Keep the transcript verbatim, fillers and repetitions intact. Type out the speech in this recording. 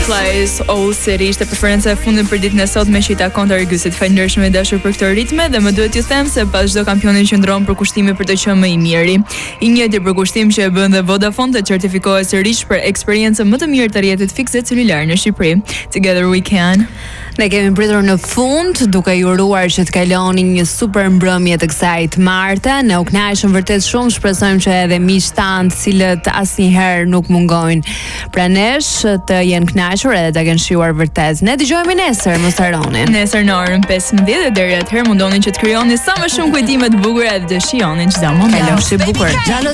Flies All City ishte preferenca e fundit për ditën e sotme që i takon të Argysit. Falëndershëm i dashur për këtë ritme dhe më duhet t'ju them se pas çdo kampioni qëndron për kushtime për të qenë më i miri. I njëjti për kushtim që e bën dhe Vodafone të certifikohet sërish për eksperiencën më të mirë të rrjetit fikse celular në Shqipëri. Together we can. Ne kemi mbritur në fund duke ju uruar që të kaloni një super mbrëmje të kësaj të martë. Ne u kënaqëm vërtet shumë, shpresojmë që edhe miqtë tanë, të cilët asnjëherë nuk mungojnë pra nesh, të jenë kënaqur edhe të kenë shijuar vërtet. Ne dëgjohemi nesër, mos harroni. Nesër në orën pesëmbëdhjetë dhe deri atëherë mundoni që të krijoni sa më shumë kujtime të bukura dhe të shijoni çdo moment. Kalofshi bukur.